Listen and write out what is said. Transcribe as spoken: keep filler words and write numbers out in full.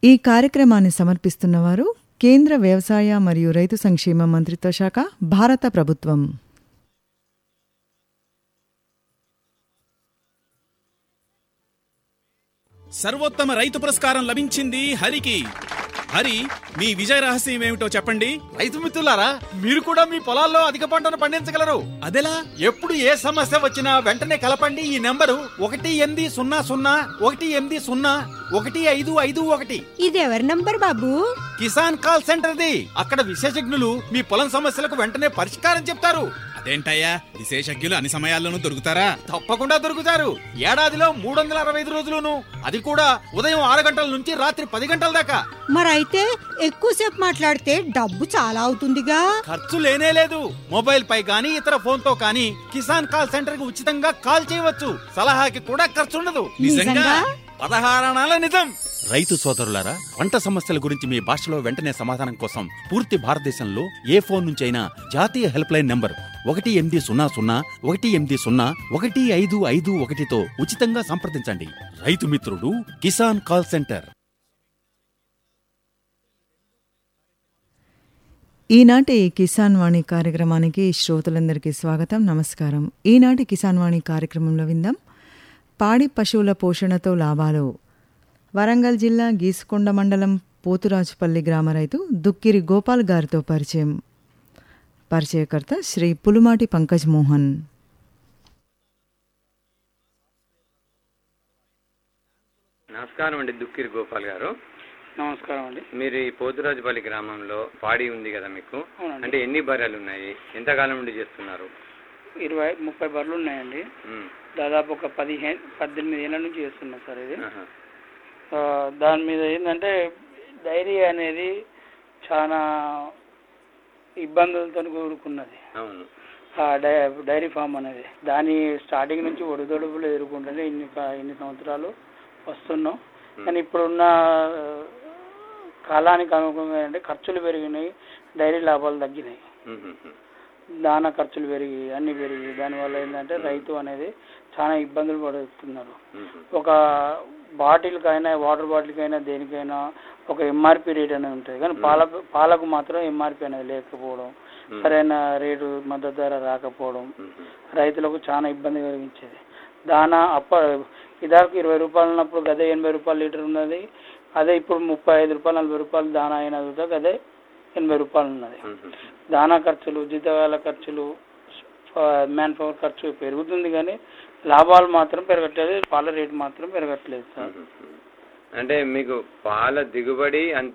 ఈ కార్యక్రమాన్ని సమర్పిస్తున్నవారు కేంద్ర వ్యవసాయ మరియు రైతు సంక్షేమ మంత్రిత్వ శాఖ, భారత ప్రభుత్వం. సర్వోత్తమ రైతు పురస్కారం లభించింది హరికి. హరి, మీ విజయ రహస్యం ఏమిటో చెప్పండి. రైతు మిత్రులారా, మీరు కూడా మీ పొలాల్లో అధిక పంటను పండించగలరు. అదెలా? ఎప్పుడు ఏ సమస్య వచ్చినా వెంటనే కలపండి ఈ నెంబరు ఒకటి ఎనిమిది సున్నా సున్నా ఒకటి ఎనిమిది సున్నా ఒకటి ఐదు ఐదు ఒకటి. ఇది ఎవరి నంబర్ బాబు? కిసాన్ కాల్ సెంటర్ది. అక్కడ విశేషజ్ఞులు మీ పొలం సమస్యలకు వెంటనే పరిష్కారం చెప్తారు. అదేంటయ్యా, విశేషజ్ఞులు అన్ని సమయాల్లోనూ దొరుకుతారా? తప్పకుండా దొరుకుతారు. ఏడాదిలో మూడు వందల అరవై ఐదు రోజులును, అది కూడా ఉదయం ఆరు గంటల నుంచి రాత్రి పది గంటల దాకా. మరైతే ఎక్కువసేపు మాట్లాడితే డబ్బు చాలా అవుతుందిగా. ఖర్చు లేనే లేదు. మొబైల్ పై గానీ ఇతర ఫోన్ తో కానీ కిసాన్ కాల్ సెంటర్ కి ఉచితంగా కాల్ చేయవచ్చు. సలహాకి కూడా ఖర్చు ఉండదు. నిజంగా? పదహారణాల నిజం. రైతు సోదరులారా, పంట సమస్యల గురించి మీ భాషలో వెంటనే సమాధానం కోసం పూర్తి భారతదేశంలో ఏ ఫోన్ నుంచి అయినా జాతీయ హెల్ప్ లైన్ నంబర్ ఒకటి ఎనిమిది సున్నా సున్నా ఒకటి ఎనిమిది సున్నా ఒకటి ఐదు ఐదు ఒకటితో ఉచితంగా సంప్రదించండి. రైతు మిత్రుడు కిసాన్ కాల్ సెంటర్. ఈనాటి కిసాన్ వాణి కార్యక్రమానికి శ్రోతలందరికీ స్వాగతం, నమస్కారం. ఈనాటి కిసాన్ వాణి కార్యక్రమంలో విందాం పాడి పశువుల పోషణతో లాభాలు. వరంగల్ జిల్లా గీసుకొండ మండలం పోతురాజుపల్లి గ్రామ రైతు దుక్కిరి గోపాల్ గారితో పరిచయం. పరిచయకర్త శ్రీ పులుమాటి పంకజ్ మోహన్. నమస్కారం అండి దుక్కిరి గోపాల్ గారు. నమస్కారం అండి. మీరు ఈ పోతురాజుపల్లి గ్రామంలో పాడి ఉంది కదా మీకు, అంటే ఎన్ని బర్రెలు ఉన్నాయి, ఎంతకాలం నుండి చేస్తున్నారు? ఇరవై ముప్పై బర్రెలు ఉన్నాయండి. దాదాపు ఒక పదిహేను పద్దెనిమిది ఏళ్ళ నుంచి చేస్తున్నాం సార్. ఇది దాని మీద ఏంటంటే డైరీ అనేది చాలా ఇబ్బందులతో కూడుకున్నది. అవును. డైరీ ఫామ్ అనేది దాని స్టార్టింగ్ నుంచి ఒడిదొడుపులు ఎదుర్కొంటేనే ఇన్ని ఇన్ని సంవత్సరాలు వస్తున్నాం. కానీ ఇప్పుడున్న కాలానికి అనుగుణంగా అంటే ఖర్చులు పెరిగినాయి, డైరీ లాభాలు తగ్గినాయి, దానా ఖర్చులు పెరిగి అన్ని పెరిగి దానివల్ల ఏంటంటే రైతు అనేది చాలా ఇబ్బందులు పడుతున్నారు. ఒక బాటిల్కైనా వాటర్ బాటిల్కైనా దేనికైనా ఒక ఎంఆర్పి రేట్ అనేది ఉంటుంది, కానీ పాల పాలకు మాత్రం ఎంఆర్పి అనేది లేకపోవడం, సరైన రేటు మద్దతు ధర రాకపోవడం రైతులకు చాలా ఇబ్బంది కలిగించేది. దానా అప్ప ఇదాకు ఇరవై రూపాయలు ఉన్నప్పుడు గదే ఎనభై రూపాయలు లీటర్ ఉన్నది, అదే ఇప్పుడు ముప్పై ఐదు రూపాయలు నలభై రూపాయలు దానా అయిన గదే ఎనభై రూపాయలు ఉన్నది. దానా ఖర్చులు, జీతగాల ఖర్చులు, మ్యాన్ పవర్ ఖర్చు పెరుగుతుంది, కానీ లాభాలు మాత్రం పెరగట్లేదు, పాల రేటు మాత్రం పెరగట్లేదు సార్. అంటే మీకు పాల దిగుబడి అంతే